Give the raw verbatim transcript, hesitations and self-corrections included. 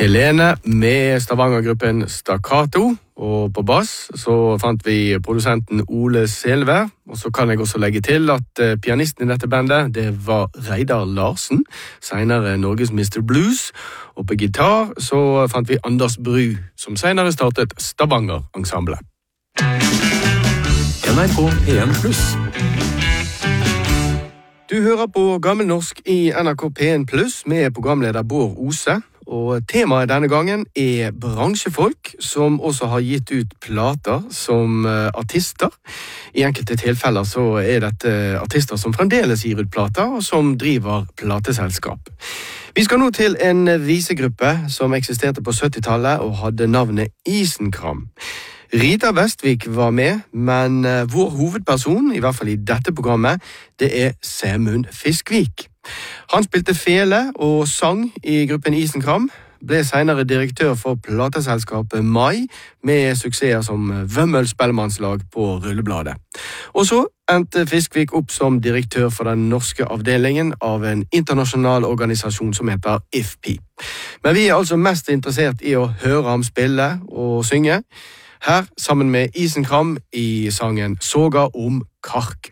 Helene med Stavanger-gruppen Staccato, og på bass så fant vi produsenten Ole Selvær, og så kan jeg også legge til at pianisten i dette bandet, det var Reidar Larsen, senere Norges mister Blues, og på gitar så fant vi Anders Bru, som senere startet Stavanger-ensemblet. N R K P en pluss. Du hører på Gammelnorsk i N R K P en pluss med programleder Bård Ose, og temaet denne gangen er bransjefolk som også har gitt ut plater som artister. I enkelte tilfeller så er dette artister som fremdeles gir ut plater og som driver plateselskap. Vi skal nå til en visegruppe som eksisterte på syttitallet og hadde navnet Isenkram. Rita Vestvik var med, men vår hovedperson, i hvert fall i dette programmet, det er Semund Fiskvik. Han spilte fele og sang i gruppen Isenkram, ble senere direktør for plateselskapet Mai, med suksesser som Vømmøl Spellemannslag på rullebladet. Og så endte Fiskvik opp som direktør for den norske avdelingen av en internasjonal organisasjon som heter I F P I. Men vi er altså mest interessert i å høre ham spille og synge, her sammen med Isenkram i sangen Såga om Kark.